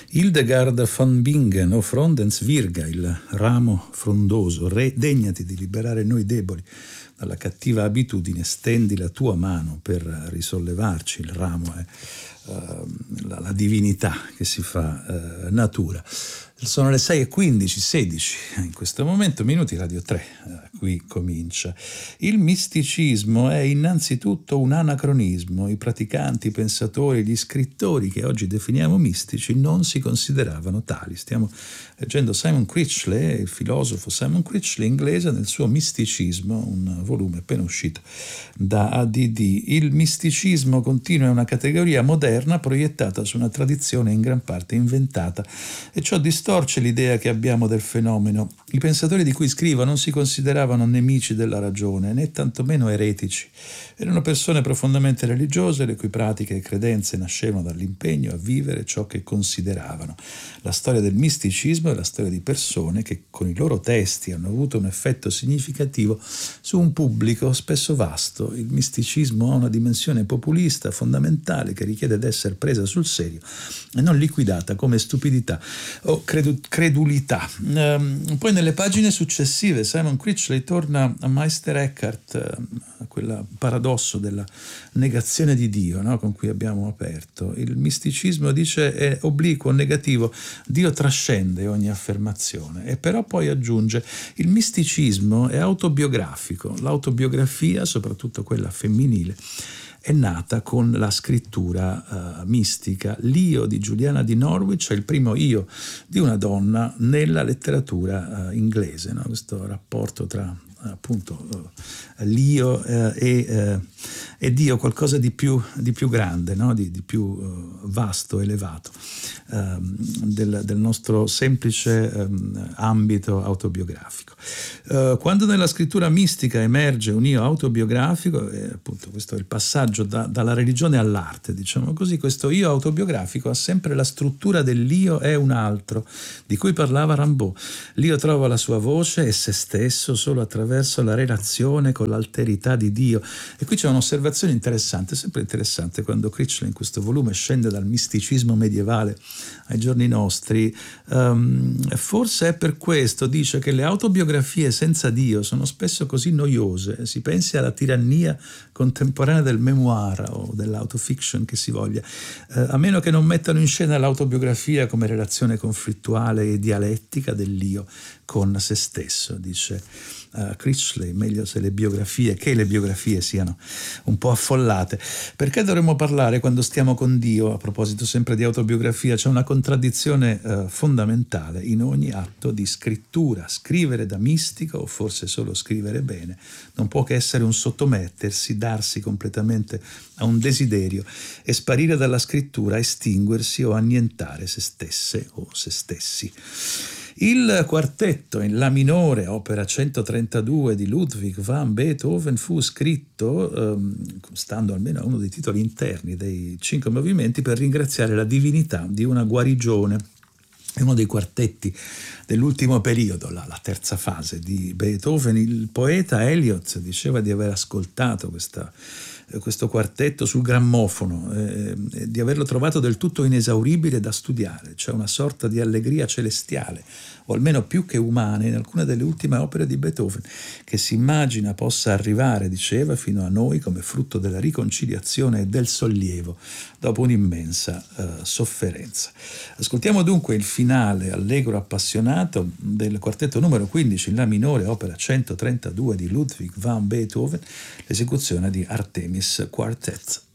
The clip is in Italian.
Hildegard von Bingen o Frondensvirga, il ramo frondoso, re, degnati di liberare noi deboli dalla cattiva abitudine, stendi la tua mano per risollevarci. Il ramo è la divinità che si fa natura. Sono le 6:15, 16 in questo momento, minuti Radio 3, qui comincia. Il misticismo è innanzitutto un anacronismo. I praticanti, i pensatori, gli scrittori che oggi definiamo mistici non si consideravano tali. Stiamo leggendo Simon Critchley, il filosofo Simon Critchley inglese, nel suo Misticismo, un volume appena uscito da ADD. Il misticismo continua è una categoria moderna proiettata su una tradizione in gran parte inventata, e ciò distorce l'idea che abbiamo del fenomeno. I pensatori di cui scrivo non si consideravano nemici della ragione, né tantomeno eretici. Erano persone profondamente religiose, le cui pratiche e credenze nascevano dall'impegno a vivere ciò che consideravano. La storia del misticismo è la storia di persone che con i loro testi hanno avuto un effetto significativo su un pubblico spesso vasto. Il misticismo ha una dimensione populista fondamentale che richiede di essere presa sul serio e non liquidata come stupidità o credulità. Poi nelle pagine successive Simon Critchley torna a Meister Eckhart, a quel paradosso della negazione di Dio, no? Con cui abbiamo aperto. Il misticismo, dice, è obliquo, negativo. Dio trascende ogni affermazione, e però poi aggiunge: il misticismo è autobiografico. L'autobiografia, soprattutto quella femminile, è nata con la scrittura mistica. L'io di Giuliana di Norwich è il primo io di una donna nella letteratura inglese, no? Questo rapporto tra appunto l'io e Dio, qualcosa di più grande, no? di più vasto, elevato del nostro semplice ambito autobiografico. Quando nella scrittura mistica emerge un io autobiografico, appunto questo è il passaggio dalla religione all'arte, diciamo così, questo io autobiografico ha sempre la struttura dell'io è un altro, di cui parlava Rimbaud. L'io trova la sua voce e se stesso solo attraverso la relazione con l'alterità di Dio. E qui c'è un'osservazione interessante, sempre interessante, quando Critchley in questo volume scende dal misticismo medievale ai giorni nostri. Forse è per questo, dice, che le autobiografie senza Dio sono spesso così noiose. Si pensi alla tirannia contemporanea del memoir o dell'autofiction che si voglia, a meno che non mettano in scena l'autobiografia come relazione conflittuale e dialettica dell'io con se stesso, dice Critchley. Meglio se le biografie siano un po' affollate. Perché dovremmo parlare quando stiamo con Dio? A proposito sempre di autobiografia, c'è una contraddizione fondamentale in ogni atto di scrittura. Scrivere da mistico, o forse solo scrivere bene, non può che essere un sottomettersi, darsi completamente a un desiderio e sparire dalla scrittura, estinguersi o annientare se stesse o se stessi. Il quartetto in La minore, opera 132 di Ludwig van Beethoven, fu scritto, stando almeno a uno dei titoli interni dei 5 movimenti, per ringraziare la divinità di una guarigione. È uno dei quartetti dell'ultimo periodo, la terza fase di Beethoven. Il poeta Eliot diceva di aver ascoltato questo quartetto sul grammofono, di averlo trovato del tutto inesauribile da studiare. C'è una sorta di allegria celestiale, o almeno più che umana, in alcune delle ultime opere di Beethoven, che si immagina possa arrivare, diceva, fino a noi come frutto della riconciliazione e del sollievo dopo un'immensa sofferenza. Ascoltiamo dunque il finale allegro appassionato del quartetto numero 15 in La minore, opera 132 di Ludwig van Beethoven, l'esecuzione di Artemis Quartet.